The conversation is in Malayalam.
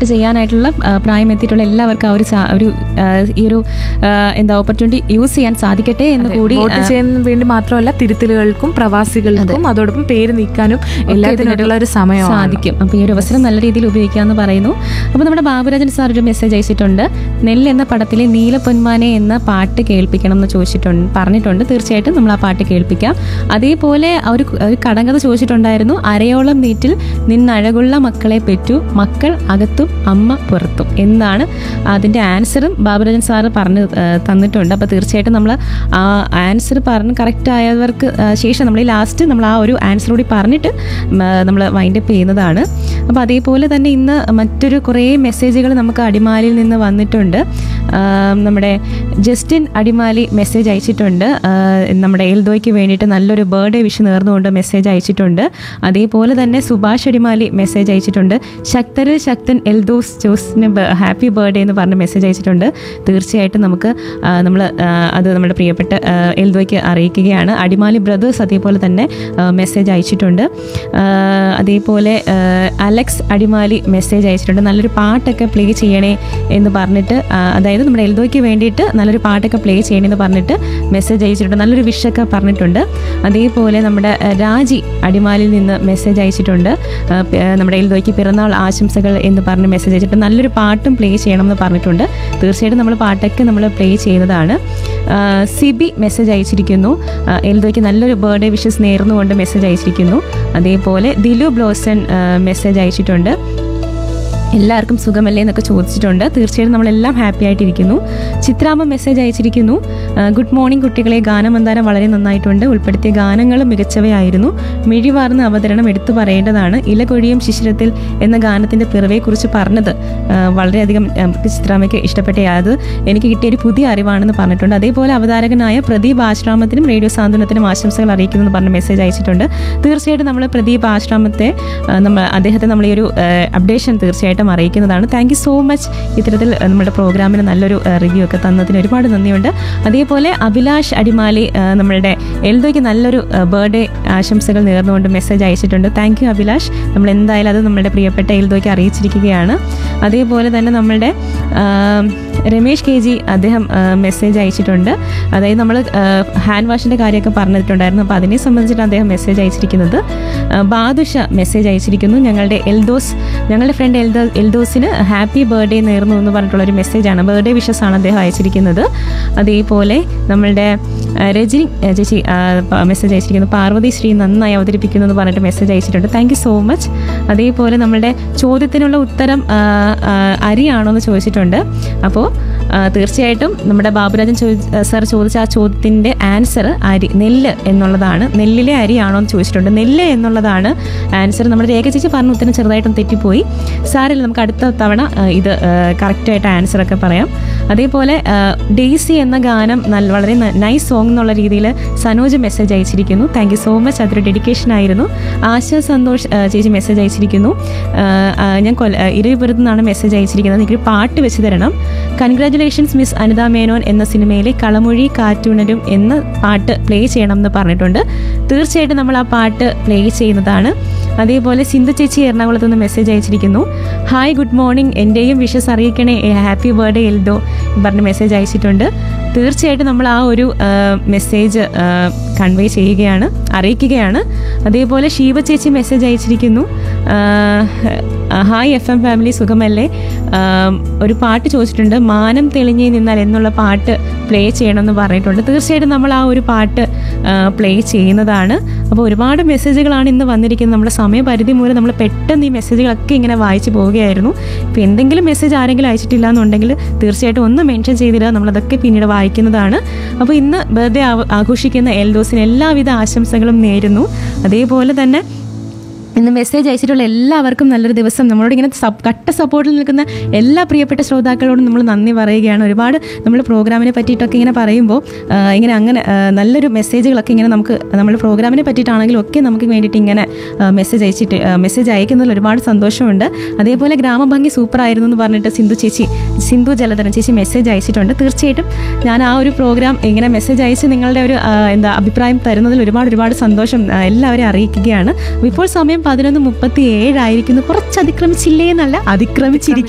ആക്ട് ചെയ്യാനായിട്ടുള്ള പ്രായം എത്തിയിട്ടുള്ള എല്ലാവർക്കും ഈ ഒരു ഓപ്പർച്യൂണിറ്റി യൂസ് ചെയ്യാൻ സാധിക്കട്ടെ എന്ന് കൂടി. വോട്ട് ചെയ്യുന്നതിന് വേണ്ടി മാത്രമല്ല, തിരുത്തലുകൾക്കും പ്രവാസികൾക്കും അതോടൊപ്പം പേര് നീക്കാനും എല്ലാത്തിനുള്ള ഒരു സമയം സാധിക്കും. അപ്പോൾ ഈ ഒരു അവസരം നല്ല രീതിയിൽ ഉപയോഗിക്കാമെന്ന് പറയുന്നു. അപ്പോൾ നമ്മുടെ ബാബുരാജൻ സാർ ഒരു മെസ്സേജ് അയച്ചിട്ടുണ്ട്. നെല്ല് എന്ന പടത്തിലെ നീലപ്പൊന്മാനെ എന്ന പാട്ട് കേൾപ്പിക്കണം എന്ന് പറഞ്ഞിട്ടുണ്ട്. തീർച്ചയായിട്ടും നമ്മൾ ആ പാട്ട് കേൾപ്പിക്കാം. അതേപോലെ ഒരു കടങ്കഥ ചോദിച്ചിട്ടുണ്ടായിരുന്നു. അരയോളം നീറ്റിൽ നിന്നഴകുള്ള മക്കളെ പെറ്റു, മക്കൾ അകത്തും അമ്മ പുറത്തും എന്നാണ് അതിൻ്റെ ആൻസറും ബാബുരാജൻ സാറ് പറഞ്ഞു തന്നിട്ടുണ്ട്. അപ്പോൾ തീർച്ചയായിട്ടും നമ്മൾ ആ ആൻസർ പറഞ്ഞ് കറക്റ്റ് ആയവർക്ക് ശേഷം നമ്മൾ ലാസ്റ്റ് നമ്മൾ ആ ഒരു ആൻസർ കൂടി പറഞ്ഞിട്ട് നമ്മൾ വൈൻഡപ്പ് ചെയ്യുന്നതാണ്. അപ്പോൾ അതേപോലെ തന്നെ ഇന്ന് മറ്റൊരു കുറേ മെസ്സേജുകൾ നമുക്ക് അടിമാലിയിൽ നിന്ന് വന്നിട്ടുണ്ട്. നമ്മുടെ ജസ്റ്റിൻ അടിമാലി മെസ്സേജ് അയച്ചിട്ടുണ്ട്. നമ്മുടെ എൽദോയ്ക്ക് വേണ്ടിയിട്ട് നല്ലൊരു ബർത്ത്ഡേ വിഷ് നേർന്നുകൊണ്ട് മെസ്സേജ് അയച്ചിട്ടുണ്ട്. അതേപോലെ തന്നെ സുഭാഷ് അടിമാലി മെസ്സേജ് അയച്ചിട്ടുണ്ട്. ശക്തൻ എൽദോസ് ജോസിന് ഹാപ്പി ബർത്ത്ഡേ എന്ന് പറഞ്ഞ് മെസ്സേജ് അയച്ചിട്ടുണ്ട്. തീർച്ചയായിട്ടും അത് നമ്മുടെ പ്രിയപ്പെട്ട എൽദോയ്ക്ക് അറിയിക്കുകയാണ്. അടിമാലി ബ്രദേഴ്സ് അതേപോലെ തന്നെ മെസ്സേജ് അയച്ചിട്ടുണ്ട്. അതേപോലെ അലക്സ് അടിമാലി മെസ്സേജ് അയച്ചിട്ടുണ്ട്. നല്ലൊരു പാട്ടൊക്കെ പ്ലേ ചെയ്യണേ എന്ന് പറഞ്ഞിട്ട്, അതായത് നമ്മുടെ എൽദോയ്ക്ക് വേണ്ടിയിട്ട് നല്ലൊരു പാട്ടൊക്കെ പ്ലേ ചെയ്യണമെന്ന് പറഞ്ഞിട്ട് മെസ്സേജ് അയച്ചിട്ടുണ്ട്. നല്ലൊരു വിഷൊക്കെ പറഞ്ഞിട്ടുണ്ട്. അതേപോലെ നമ്മുടെ രാജി അടിമാലിൽ നിന്ന് മെസ്സേജ് അയച്ചിട്ടുണ്ട്. നമ്മുടെ എൽദോയ്ക്ക് പിറന്നാൾ ആശംസകൾ എന്ന് പറഞ്ഞ് മെസ്സേജ് അയച്ചിട്ടുണ്ട്. നല്ലൊരു പാട്ടും പ്ലേ ചെയ്യണമെന്ന് പറഞ്ഞിട്ടുണ്ട്. തീർച്ചയായിട്ടും നമ്മൾ പാട്ടൊക്കെ നമ്മൾ പ്ലേ ചെയ്യുന്നതാണ്. സിബി മെസ്സേജ് അയച്ചിരിക്കുന്നു. എൽദോയ്ക്ക് നല്ലൊരു ബർത്ത്ഡേ വിഷസ് നേർന്നുകൊണ്ട് മെസ്സേജ് അയച്ചിരിക്കുന്നു. അതേപോലെ ദിലു ബ്ലോസൻ മെസ്സേജ് അയച്ചിട്ടുണ്ട്. എല്ലാവർക്കും സുഖമല്ലേ എന്നൊക്കെ ചോദിച്ചിട്ടുണ്ട്. തീർച്ചയായിട്ടും നമ്മളെല്ലാം ഹാപ്പി ആയിട്ടിരിക്കുന്നു. ചിത്രാമ്മ മെസ്സേജ് അയച്ചിരിക്കുന്നു. ഗുഡ് മോർണിംഗ് കുട്ടികളെ, ഗാനമന്താരം വളരെ നന്നായിട്ടുണ്ട്. ഉൾപ്പെടുത്തിയ ഗാനങ്ങളും മികച്ചവയായിരുന്നു. മിഴിവാർന്ന അവതരണം എടുത്തു പറയേണ്ടതാണ്. ഇലകൊഴിയും ശിശിരത്തിൽ എന്ന ഗാനത്തിൻ്റെ പിറവിയെക്കുറിച്ച് പറഞ്ഞത് വളരെയധികം ചിത്രാമ്മയ്ക്ക് ഇഷ്ടപ്പെട്ടേ. അത് എനിക്ക് കിട്ടിയൊരു പുതിയ അറിവാണെന്ന് പറഞ്ഞിട്ടുണ്ട്. അതേപോലെ അവതാരകനായ പ്രദീപ് ആശ്രാമത്തിനും റേഡിയോ സാന്ത്വനത്തിനും ആശംസകൾ അറിയിക്കുന്നു എന്ന് പറഞ്ഞ് മെസ്സേജ് അയച്ചിട്ടുണ്ട്. തീർച്ചയായിട്ടും നമ്മൾ പ്രദീപ് ആശ്രാമത്തെ അദ്ദേഹത്തെ നമ്മൾ ഈ ഒരു അപ്ഡേഷൻ തീർച്ചയായിട്ടും അറിയിക്കുന്നതാണ്. Thank you so much. ഇത്തരത്തിൽ നമ്മുടെ പ്രോഗ്രാമിന് നല്ലൊരു റിവ്യൂ ഒക്കെ തന്നതിന് ഒരുപാട് നന്ദിയുണ്ട്. അതേപോലെ അഭിലാഷ് അടിമാലി നമ്മളുടെ എൽദോയ്ക്ക് നല്ലൊരു ബർത്ത്ഡേ ആശംസകൾ നേർന്നുകൊണ്ട് മെസ്സേജ് അയച്ചിട്ടുണ്ട്. Thank you Abhilash. നമ്മൾ എന്തായാലും അത് നമ്മുടെ പ്രിയപ്പെട്ട എൽദോയ്ക്ക് അറിയിച്ചിരിക്കുകയാണ്. അതേപോലെ തന്നെ നമ്മളുടെ രമേഷ് കെ ജി അദ്ദേഹം മെസ്സേജ് അയച്ചിട്ടുണ്ട്. അതായത് നമ്മൾ ഹാൻഡ് വാഷിൻ്റെ കാര്യമൊക്കെ പറഞ്ഞിട്ടുണ്ടായിരുന്നു. അപ്പോൾ അതിനെ സംബന്ധിച്ചിട്ട് അദ്ദേഹം മെസ്സേജ് അയച്ചിരിക്കുന്നത്. ബാദുഷ മെസ്സേജ് അയച്ചിരിക്കുന്നു. ഞങ്ങളുടെ ഫ്രണ്ട് എൽദോസിന് ഹാപ്പി ബർത്ത്ഡേ നേർന്നു എന്ന് പറഞ്ഞിട്ടുള്ളൊരു മെസ്സേജാണ്. ബർത്ത്ഡേ വിഷസ് ആണ് അദ്ദേഹം അയച്ചിരിക്കുന്നത്. അതേപോലെ നമ്മളുടെ രജനി ചേച്ചി മെസ്സേജ് അയച്ചിരിക്കുന്നു. പാർവതി ശ്രീ നന്നായി അവതരിപ്പിക്കുന്നു എന്ന് പറഞ്ഞിട്ട് മെസ്സേജ് അയച്ചിട്ടുണ്ട്. Thank you so much. അതേപോലെ നമ്മളുടെ ചോദ്യത്തിനുള്ള ഉത്തരം അരിയാണോ എന്ന് ചോദിച്ചിട്ടുണ്ട്. അപ്പോൾ തീർച്ചയായിട്ടും നമ്മുടെ ബാബുരാജൻ സാർ ചോദിച്ച ആ ചോദ്യത്തിൻ്റെ ആൻസർ നെല്ല് എന്നുള്ളതാണ്. നെല്ലിലെ അരിയാണോ എന്ന് ചോദിച്ചിട്ടുണ്ട്. നെല്ല് എന്നുള്ളതാണ് ആൻസർ. നമ്മുടെ രേഖ ചേച്ചി പറഞ്ഞ ഉത്തരം ചെറുതായിട്ടും തെറ്റിപ്പോയി. സാരമില്ല, നമുക്ക് അടുത്ത തവണ ഇത് കറക്റ്റായിട്ട് ആൻസറൊക്കെ പറയാം. അതേപോലെ ഡെയ്സി എന്ന ഗാനം വളരെ നൈസ് സോങ് എന്നുള്ള രീതിയിൽ സനോജ് മെസ്സേജ് അയച്ചിരിക്കുന്നു. Thank you so much. അതൊരു ഡെഡിക്കേഷൻ ആയിരുന്നു. ആശ സന്തോഷ് ചേച്ചി മെസ്സേജ് അയച്ചിരിക്കുന്നു. ഞാൻ ഇരുപുരത്തു നിന്നാണ് മെസ്സേജ് അയച്ചിരിക്കുന്നത്. എനിക്കൊരു പാട്ട് വെച്ച് തരണം. കൺഗ്രാറ്റുലേഷൻസ് മിസ് അനിത മേനോൻ എന്ന സിനിമയിലെ കളമൊഴി കാറ്റുണരും എന്ന പാട്ട് പ്ലേ ചെയ്യണം എന്ന് പറഞ്ഞിട്ടുണ്ട്. തീർച്ചയായിട്ടും നമ്മൾ ആ പാട്ട് പ്ലേ ചെയ്യുന്നതാണ്. അതേപോലെ സിന്ധു ചേച്ചി എറണാകുളത്ത് നിന്ന് മെസ്സേജ് അയച്ചിരിക്കുന്നു. ഹായ്, ഗുഡ് മോർണിംഗ്, എൻ്റെയും വിഷസ് അറിയിക്കണേ, ഹാപ്പി ബർത്ത്ഡേ എൽദോ പറഞ്ഞ് മെസ്സേജ് അയച്ചിട്ടുണ്ട്. തീർച്ചയായിട്ടും നമ്മൾ ആ ഒരു മെസ്സേജ് കൺവേ അറിയിക്കുകയാണ്. അതേപോലെ ഷീബ ചേച്ചി മെസ്സേജ് അയച്ചിരിക്കുന്നു. ഹായ് FM ഫാമിലി, സുഖമല്ലേ? ഒരു പാട്ട് ചോദിച്ചിട്ടുണ്ട്. മാനം തെളിഞ്ഞേ നിന്നാൽ എന്നുള്ള പാട്ട് പ്ലേ ചെയ്യണമെന്ന് പറഞ്ഞിട്ടുണ്ട്. തീർച്ചയായിട്ടും നമ്മൾ ആ ഒരു പാട്ട് പ്ലേ ചെയ്യുന്നതാണ്. അപ്പോൾ ഒരുപാട് മെസ്സേജുകളാണ് ഇന്ന് വന്നിരിക്കുന്നത്. നമ്മുടെ സമയപരിധി മൂലം നമ്മൾ പെട്ടെന്ന് ഈ മെസ്സേജുകളൊക്കെ ഇങ്ങനെ വായിച്ചു പോവുകയായിരുന്നു. ഇപ്പോൾ എന്തെങ്കിലും മെസ്സേജ് ആരെങ്കിലും അയച്ചിട്ടില്ല എന്നുണ്ടെങ്കിൽ തീർച്ചയായിട്ടും ഒന്ന് മെൻഷൻ ചെയ്തില്ല, നമ്മളതൊക്കെ പിന്നീട് വായിക്കുന്നതാണ്. അപ്പോൾ ഇന്ന് ബർത്ത്ഡേ ആഘോഷിക്കുന്ന എൽദോസിന് എല്ലാവിധ ആശംസകളും നേരുന്നു. അതേപോലെ തന്നെ ഇന്ന് മെസ്സേജ് അയച്ചിട്ടുള്ള എല്ലാവർക്കും നല്ലൊരു ദിവസം. നമ്മളോട് ഇങ്ങനെ കട്ട സപ്പോർട്ടിൽ നിൽക്കുന്ന എല്ലാ പ്രിയപ്പെട്ട ശ്രോതാക്കളോടും നമ്മൾ നന്ദി പറയുകയാണ്. ഒരുപാട് നമ്മൾ പ്രോഗ്രാമിനെ പറ്റിയിട്ടൊക്കെ ഇങ്ങനെ പറയുമ്പോൾ അങ്ങനെ നല്ലൊരു മെസ്സേജുകളൊക്കെ ഇങ്ങനെ നമുക്ക് നമ്മുടെ പ്രോഗ്രാമിനെ പറ്റിയിട്ടാണെങ്കിലും ഒക്കെ നമുക്ക് വേണ്ടിയിട്ട് ഇങ്ങനെ മെസ്സേജ് അയക്കുന്നതിൽ ഒരുപാട് സന്തോഷമുണ്ട്. അതേപോലെ ഗ്രാമഭംഗി സൂപ്പറായിരുന്നു എന്ന് പറഞ്ഞിട്ട് സിന്ധു ജലധരൻ ചേച്ചി മെസ്സേജ് അയച്ചിട്ടുണ്ട്. തീർച്ചയായിട്ടും ഞാൻ ആ ഒരു പ്രോഗ്രാം ഇങ്ങനെ മെസ്സേജ് അയച്ച് നിങ്ങളുടെ ഒരു അഭിപ്രായം തരുന്നതിൽ ഒരുപാട് സന്തോഷം എല്ലാവരെയും അറിയിക്കുകയാണ്. ഇപ്പോൾ സമയം 11:37 ആയിരിക്കുന്നു. കുറച്ച് അതിക്രമിച്ചില്ലേ എന്നല്ല, അതിക്രമിച്ചിരിക്കുന്നു.